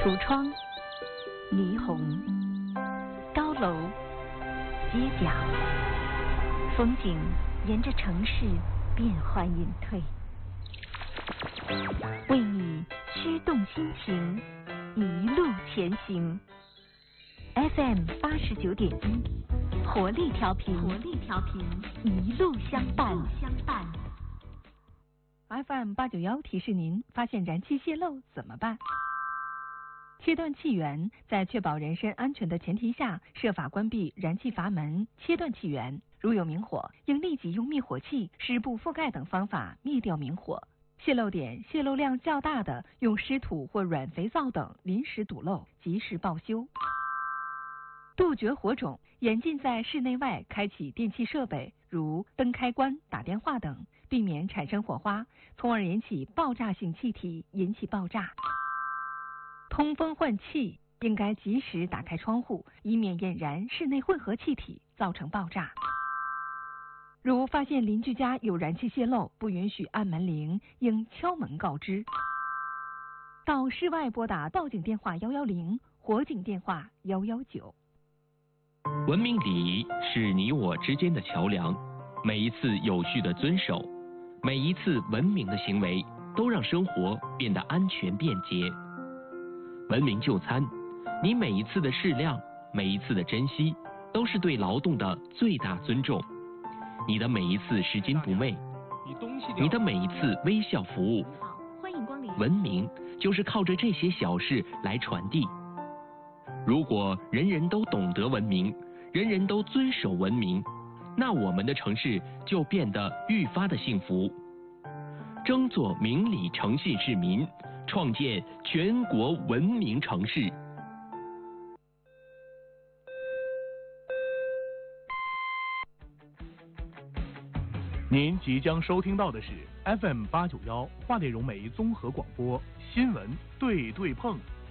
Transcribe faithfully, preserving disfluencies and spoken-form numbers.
橱窗、霓虹、高楼、街角，风景沿着城市变幻隐退，为你驱动心情，一路前行。F M 八十九点一，活力调频，活力调频，一路相伴，相伴。 F M 八九幺提示您：发现燃气泄漏怎么办？切断气源，在确保人身安全的前提下，设法关闭燃气阀门，切断气源。如有明火，应立即用灭火器、湿布覆盖等方法灭掉明火。泄漏点泄漏量较大的，用湿土或软肥皂等临时堵漏，及时报修。杜绝火种，严禁在室内外开启电器设备，如灯开关、打电话等，避免产生火花，从而引起爆炸性气体，引起爆炸。通风换气，应该及时打开窗户，以免引燃室内混合气体，造成爆炸。如发现邻居家有燃气泄漏，不允许按门铃，应敲门告知。到室外拨打报警电话一一零，火警电话一一九。 文明礼仪是你我之间的桥梁，每一次有序的遵守，每一次文明的行为，都让生活变得安全便捷。文明就餐，你每一次的适量，每一次的珍惜，都是对劳动的最大尊重。你的每一次拾金不昧，你的每一次微笑服务， 欢迎光临。 文明就是靠着这些小事来传递。如果人人都懂得文明，人人都遵守文明，那我们的城市就变得愈发的幸福。争做明理诚信市民，创建全国文明城市。 您即将收听到的是 F M 八九幺话内容媒综合广播新闻对对碰。